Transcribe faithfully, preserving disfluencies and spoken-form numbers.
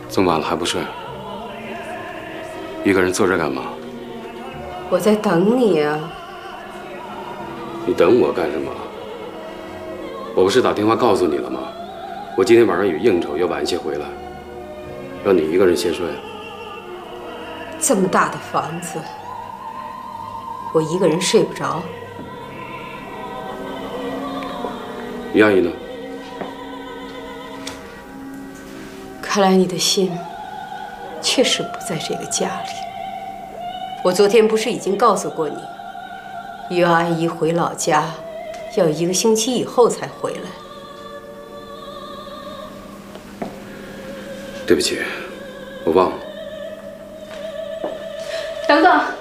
这么晚了还不睡？一个人坐这干嘛？ 我在等你啊。 你等我干什么？我不是打电话告诉你了吗？我今天晚上有应酬，要晚一些回来，让你一个人先睡。 这么大的房子，我一个人睡不着。 于阿姨呢？ 看来你的心确实不在这个家里。我昨天不是已经告诉过你，于阿姨回老家要一个星期以后才回来。 对不起，我忘了。 等等。